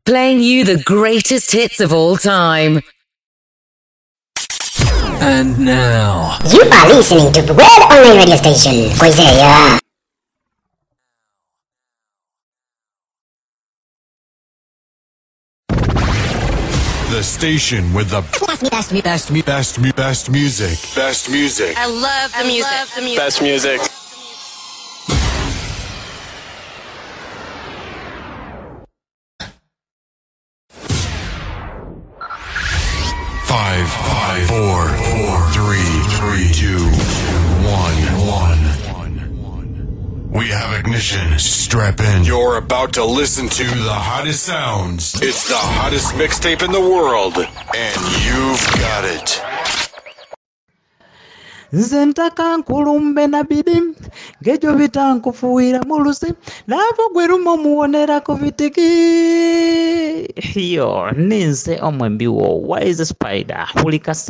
playing you the greatest hits of all time. And now, you are listening to the World Online Radio Station. Poiseya. The station with the best music. Best music. I love the music. Best music. Five, four, three, two, one. We have ignition. Strap in. You're about to listen to the hottest sounds. It's the hottest mixtape in the world, and you've got it. Zentaka nkulumbe na bidi ngejo bitankufuira mulusi lavo gwerumo muonera kuvitiki yo ninse omwembiwo wise spider hulika